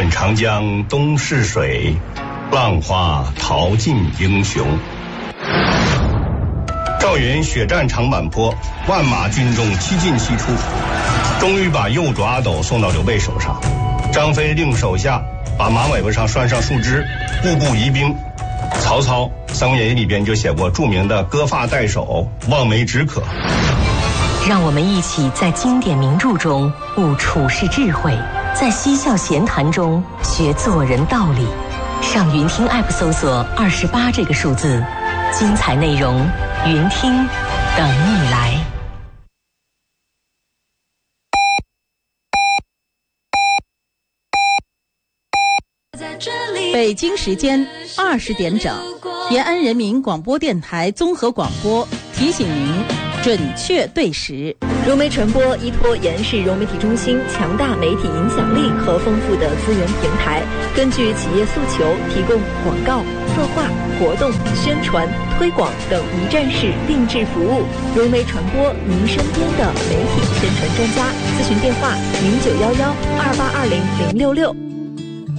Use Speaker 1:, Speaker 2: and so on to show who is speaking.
Speaker 1: 愿长江东逝水，浪花淘尽英雄。赵云血战长坂坡，万马军中七进七出，终于把右爪阿斗送到刘备手上。张飞令手下把马尾巴上拴上树枝，步步疑兵。曹操《三国演义》里边就写过著名的割发代首，望梅止渴。
Speaker 2: 让我们一起在经典名著中悟处世智慧，在嬉笑闲谈中学做人道理。上云听 App 搜索28这个数字，精彩内容云听等你来。
Speaker 3: 北京时间20点整，延安人民广播电台综合广播提醒您准确对时。
Speaker 4: 融媒传播依托延安市融媒体中心强大媒体影响力和丰富的资源平台，根据企业诉求提供广告、策划、活动、宣传、推广等一站式定制服务。融媒传播，您身边的媒体宣传专家。咨询电话：0911282006。